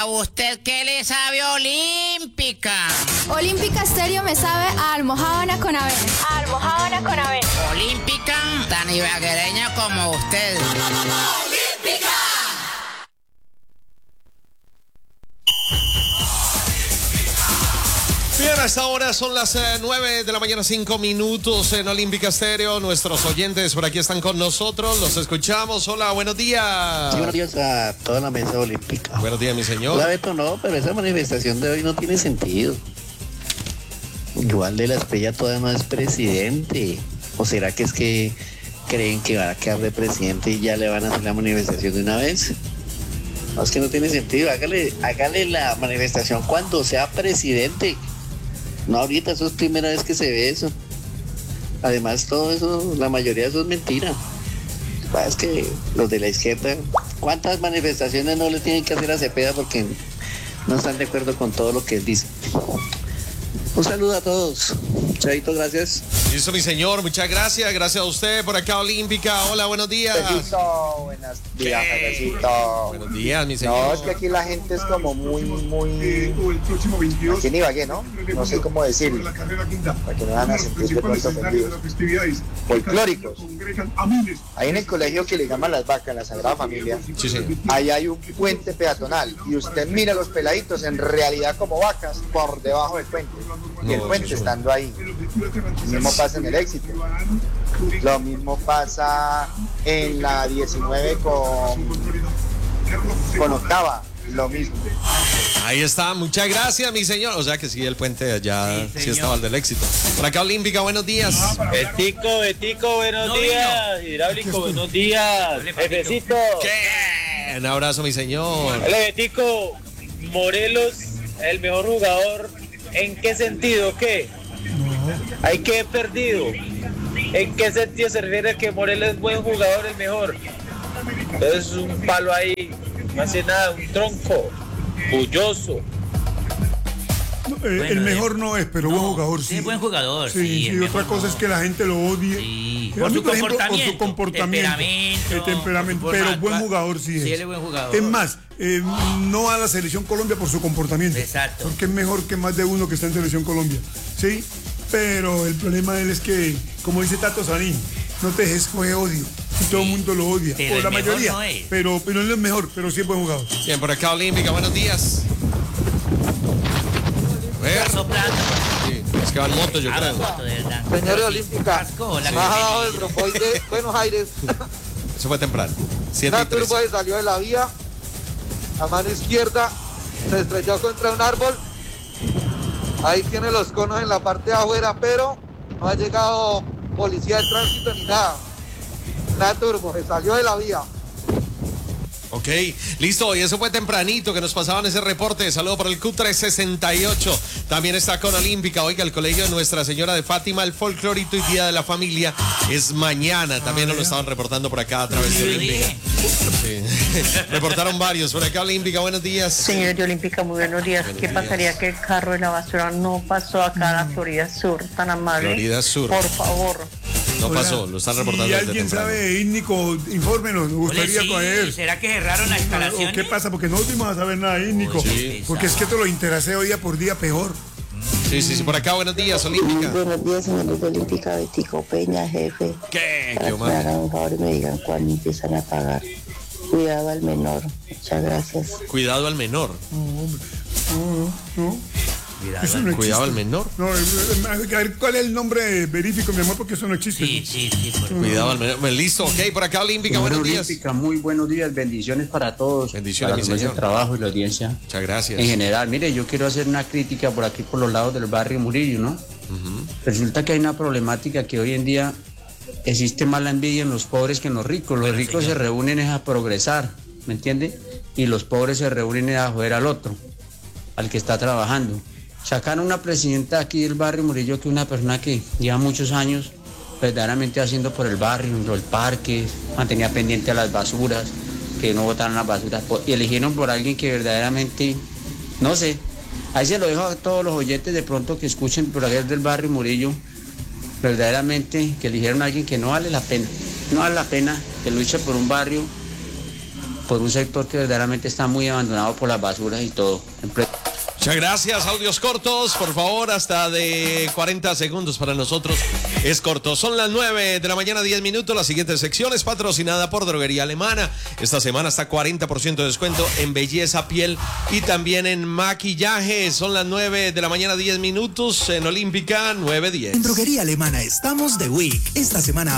¿A usted qué le sabe Olímpica? Olímpica Stereo me sabe a almojábana con avena. A almojábana con avena. Olímpica, tan ibaguereña como usted. ¡Olímpica! Bien, a esta hora son las 9 de la mañana, 5 minutos en Olímpica Stereo. Nuestros oyentes por aquí están con nosotros, los escuchamos. Hola, buenos días. Sí, buenos días a toda la mesa olímpica. Buenos días, mi señor. Hola, Beto, no, pero esa manifestación de hoy no tiene sentido. Igual de la Estrella todavía no es presidente. ¿O será que es que creen que va a quedar de presidente y ya le van a hacer la manifestación de una vez? No, es que no tiene sentido. Hágale la manifestación cuando sea presidente. No, ahorita, eso es primera vez que se ve eso. Además, todo eso, la mayoría de eso es mentira. Lo que pasa es que los de la izquierda, ¿cuántas manifestaciones no le tienen que hacer a Cepeda porque no están de acuerdo con todo lo que él dice? Un saludo a todos. Chaito, gracias. Listo, mi señor, muchas gracias. Gracias a usted por acá, Olímpica. Hola, buenos días. Buenos días, Jefecito. Buenos días, mi señor. No, es que aquí la gente es como muy... Aquí en Ibagué, ¿no? No sé cómo decirlo. Para que no van a sentir de pronto ofendidos. Folclóricos. Ahí en el colegio que le llaman Las Vacas, la Sagrada Familia, Sí, sí. ahí hay un puente peatonal. Y usted mira a los peladitos en realidad como vacas por debajo del puente. Y el puente estando ahí. Lo mismo pasa en el Éxito. Lo mismo pasa en la 19 con Octava. Lo mismo. Ahí está, muchas gracias, mi señor. O sea que sí, el puente allá sí estaba el del Éxito. Por acá, Olímpica, buenos días. Betico, buenos días. Hidráulico, buenos días. Jefecito. ¿Qué? Un abrazo, mi señor. Hola, Betico. Morelos, el mejor jugador. ¿En qué sentido? ¿Qué? Hay que he perdido. ¿En qué sentido se refiere a que Morelos es buen jugador, el mejor? Entonces un palo ahí, no hace nada, un tronco, bulloso. El mejor no es, pero buen jugador sí. Sí, buen jugador. Sí, el otra cosa es que la gente lo odie. Sí. A Por mí, su por ejemplo, comportamiento. por su comportamiento. El temperamento. Pero buen jugador sí es. Sí, él es buen jugador. Es más, no a la Selección Colombia por su comportamiento. Exacto. Porque es mejor que más de uno que está en Selección Colombia. Sí, pero el problema de él es que, como dice Tato Sanín, no te dejes coger odio. Y todo el mundo lo odia. Pero O la el mejor mayoría. no es. Pero él es mejor, pero sí es buen jugador. Bien, por acá, Olímpica, buenos días. A ver. Soplando. Sí, es que va en moto, yo creo. Señores Olímpica, bajado del romboide Buenos Aires. Eso fue temprano. Una 7:13. turba salió de la vía a mano izquierda, se estrelló contra un árbol. Ahí tiene los conos en la parte de afuera, pero no ha llegado policía de tránsito ni nada. Una turbo se salió de la vía. Ok, listo, y eso fue tempranito que nos pasaban ese reporte. Saludo para el Q368. También está con Olímpica. Oiga, el colegio de Nuestra Señora de Fátima, el folclorito y Día de la Familia es mañana. También nos lo estaban reportando por acá a través de Olímpica. Sí. Reportaron varios. Por acá, Olímpica, buenos días. Señor de Olímpica, muy buenos días. ¿Qué pasaría que el carro de la basura no pasó acá a la Florida Sur, tan amable? Florida Sur. Por favor. No pasó, lo están reportando Si desde alguien temprano. sabe, Íñico, infórmenos, nos gustaría Oye, sí, coger. ¿será que cerraron las ¿O instalaciones? qué pasa? Porque no últimos a saber nada, Íñico. Oye, Porque es que te lo interaseo día por día peor. Sí, por acá, buenos días, Olímpica. Buenos días, señores de Olímpica, Betico Peña, jefe. ¿Qué? Para que me hagan un favor y me digan cuándo empiezan a pagar. Cuidado al menor. Muchas gracias. Cuidado al menor. No. Eso no Cuidado al existe. menor. No, a ver, ¿cuál es el nombre verífico, mi amor? Porque eso no existe. Sí, por Cuidado al menor. Listo, ok, por acá, Olímpica, Señora buenos días. Olímpica, muy buenos días, bendiciones para todos. Bendiciones, para mi los medios señor. de trabajo y la audiencia. Muchas gracias. En general, mire, yo quiero hacer una crítica por aquí, por los lados del barrio Murillo, ¿no? Resulta que hay una problemática que hoy en día existe más la envidia en los pobres que en los ricos. Los ricos se reúnen es a progresar, ¿me entiende? Y los pobres se reúnen es a joder al otro, al que está trabajando. Sacaron una presidenta aquí del barrio Murillo, que es una persona que lleva muchos años verdaderamente haciendo por el barrio, los parques, mantenía pendiente a las basuras, que no botaran las basuras, y eligieron por alguien que verdaderamente, no sé, ahí se lo dejo a todos los oyentes de pronto que escuchen por aquel del barrio Murillo, verdaderamente que eligieron a alguien que no vale la pena, que lucha por un barrio por un sector que verdaderamente está muy abandonado por las basuras y todo. Muchas gracias, audios cortos, por favor, hasta de 40 segundos para nosotros es corto. Son las 9 de la mañana, 10 minutos. La siguiente sección es patrocinada por Droguería Alemana. Esta semana está 40% de descuento en belleza, piel y también en maquillaje. Son las 9 de la mañana, 10 minutos en Olímpica, 9:10. En Droguería Alemana estamos de week. Esta semana